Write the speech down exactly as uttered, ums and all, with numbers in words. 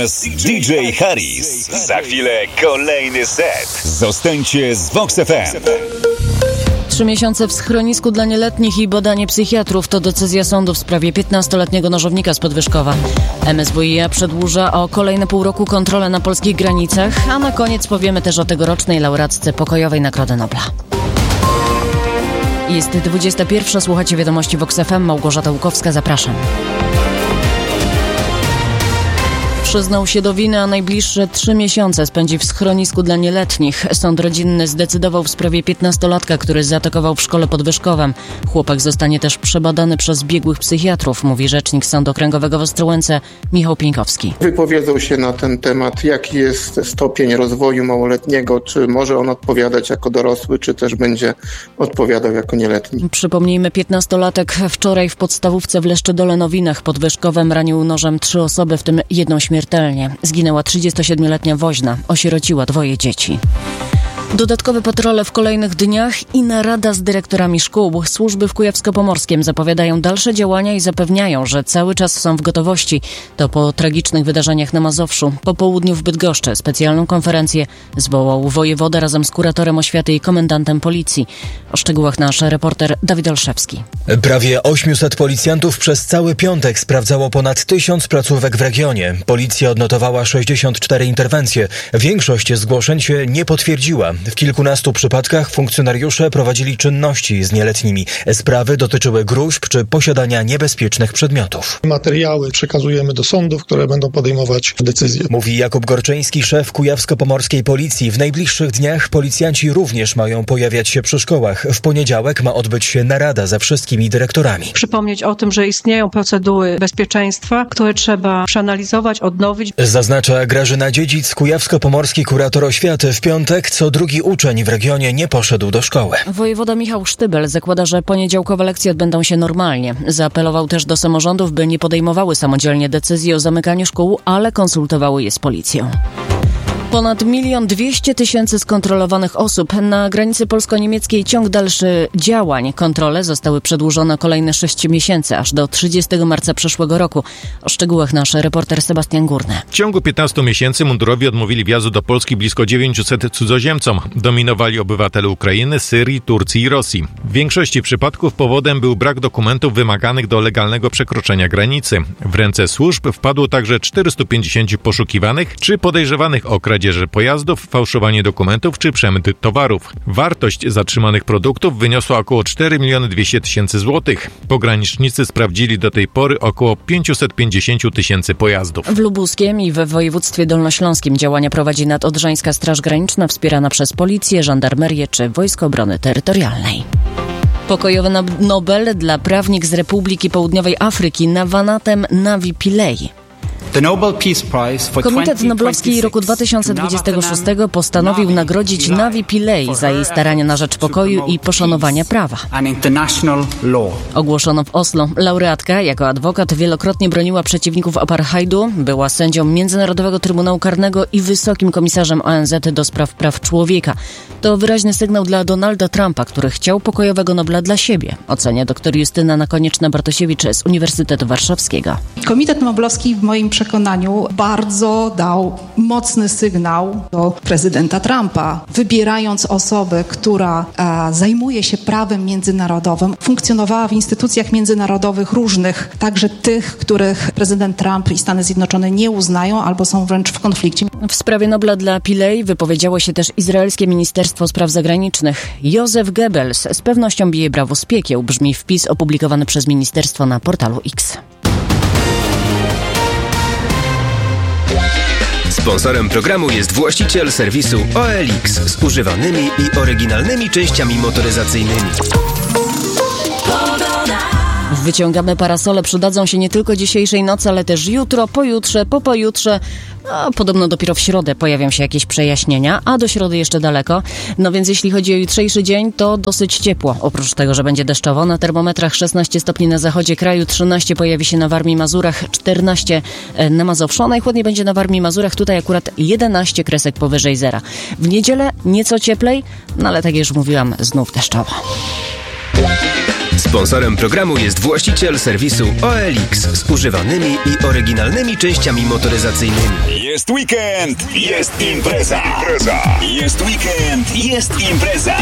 D J Harris. Za chwilę kolejny set. Zostańcie z Vox F M. Trzy miesiące w schronisku dla nieletnich i badanie psychiatrów to decyzja sądu w sprawie piętnastoletniego nożownika z Podwyżkowa. M S W i A przedłuża o kolejne pół roku kontrolę na polskich granicach, a na koniec powiemy też o tegorocznej laureatce pokojowej Nagrody Nobla. Jest dwudziesta pierwsza, słuchacie wiadomości Vox F M, Małgorzata Łukowska, zapraszam. Przyznał się do winy, a najbliższe trzy miesiące spędzi w schronisku dla nieletnich. Sąd rodzinny zdecydował w sprawie piętnastolatka, który zaatakował w szkole pod Wyszkowem. Chłopak zostanie też przebadany przez biegłych psychiatrów, mówi rzecznik Sądu Okręgowego w Ostrołęce Michał Pieńkowski. Wypowiedzą się na ten temat, jaki jest stopień rozwoju małoletniego, czy może on odpowiadać jako dorosły, czy też będzie odpowiadał jako nieletni. Przypomnijmy, piętnastolatek wczoraj w podstawówce w Leszczydole-Nowinach pod Wyszkowem ranił nożem trzy osoby, w tym jedną śmiertelnie. Zginęła trzydziestosiedmioletnia woźna, osierociła dwoje dzieci. Dodatkowe patrole w kolejnych dniach i narada z dyrektorami szkół. Służby w Kujawsko-Pomorskiem zapowiadają dalsze działania i zapewniają, że cały czas są w gotowości. To po tragicznych wydarzeniach na Mazowszu. Po południu w Bydgoszczy specjalną konferencję zwołał wojewoda razem z kuratorem oświaty i komendantem policji. O szczegółach nasz reporter Dawid Olszewski. Prawie osiemset policjantów przez cały piątek sprawdzało ponad tysiąc placówek w regionie. Policja odnotowała sześćdziesiąt cztery interwencje. Większość zgłoszeń się nie potwierdziła. W kilkunastu przypadkach funkcjonariusze prowadzili czynności z nieletnimi. Sprawy dotyczyły gróźb czy posiadania niebezpiecznych przedmiotów. Materiały przekazujemy do sądów, które będą podejmować decyzje. Mówi Jakub Gorczyński, szef Kujawsko-Pomorskiej Policji. W najbliższych dniach policjanci również mają pojawiać się przy szkołach. W poniedziałek ma odbyć się narada ze wszystkimi dyrektorami. Przypomnieć o tym, że istnieją procedury bezpieczeństwa, które trzeba przeanalizować, odnowić. Zaznacza Grażyna Dziedzic, kujawsko-pomorski kurator oświaty. W piątek co drugi uczeń w regionie nie poszedł do szkoły. Wojewoda Michał Sztybel zakłada, że poniedziałkowe lekcje odbędą się normalnie. Zaapelował też do samorządów, by nie podejmowały samodzielnie decyzji o zamykaniu szkół, ale konsultowały je z policją. Ponad milion dwieście tysięcy skontrolowanych osób. Na granicy polsko-niemieckiej ciąg dalszy działań. Kontrole zostały przedłużone kolejne sześć miesięcy, aż do trzydziestego marca przyszłego roku. O szczegółach nasz reporter Sebastian Górny. W ciągu piętnastu miesięcy mundurowi odmówili wjazdu do Polski blisko dziewięciuset cudzoziemcom. Dominowali obywatele Ukrainy, Syrii, Turcji i Rosji. W większości przypadków powodem był brak dokumentów wymaganych do legalnego przekroczenia granicy. W ręce służb wpadło także czterystu pięćdziesięciu poszukiwanych czy podejrzewanych o kradzież pojazdów, fałszowanie dokumentów czy przemyt towarów. Wartość zatrzymanych produktów wyniosła około cztery miliony dwieście tysięcy złotych. Pogranicznicy sprawdzili do tej pory około pięćset pięćdziesiąt tysięcy pojazdów. W Lubuskiem i we województwie dolnośląskim działania prowadzi Nadodrzańska Straż Graniczna wspierana przez policję, żandarmerię czy Wojsko Obrony Terytorialnej. Pokojowy Nobel dla prawnik z Republiki Południowej Afryki Nawanatem Navi Pillay. Komitet Noblowski roku dwa tysiące dwudziestego szóstego postanowił nagrodzić Navi Pillay za jej starania na rzecz pokoju i poszanowania prawa. Ogłoszono w Oslo. Laureatka jako adwokat wielokrotnie broniła przeciwników apartheidu, była sędzią Międzynarodowego Trybunału Karnego i wysokim komisarzem O N Z do spraw praw człowieka. To wyraźny sygnał dla Donalda Trumpa, który chciał pokojowego Nobla dla siebie, ocenia dr Justyna Nakonieczna-Bartosiewicz z Uniwersytetu Warszawskiego. Komitet Noblowski w moim przekonaniu bardzo dał mocny sygnał do prezydenta Trumpa, wybierając osobę, która e, zajmuje się prawem międzynarodowym, funkcjonowała w instytucjach międzynarodowych różnych, także tych, których prezydent Trump i Stany Zjednoczone nie uznają albo są wręcz w konflikcie. W sprawie Nobla dla Pillay wypowiedziało się też izraelskie Ministerstwo Spraw Zagranicznych. Józef Goebbels z pewnością bije brawo z piekieł, brzmi wpis opublikowany przez ministerstwo na portalu X. Sponsorem programu jest właściciel serwisu O L X z używanymi i oryginalnymi częściami motoryzacyjnymi. Wyciągamy parasole, przydadzą się nie tylko dzisiejszej nocy, ale też jutro, pojutrze, po pojutrze. No, podobno dopiero w środę pojawią się jakieś przejaśnienia, a do środy jeszcze daleko. No więc jeśli chodzi o jutrzejszy dzień, to dosyć ciepło. Oprócz tego, że będzie deszczowo, na termometrach szesnaście stopni na zachodzie kraju, trzynaście pojawi się na Warmii i Mazurach, czternaście na Mazowszu. Najchłodniej będzie na Warmii i Mazurach, tutaj akurat jedenaście kresek powyżej zera. W niedzielę nieco cieplej, no ale tak jak już mówiłam, znów deszczowo. Sponsorem programu jest właściciel serwisu O L X z używanymi i oryginalnymi częściami motoryzacyjnymi. Jest weekend, jest impreza. Jest weekend, jest impreza.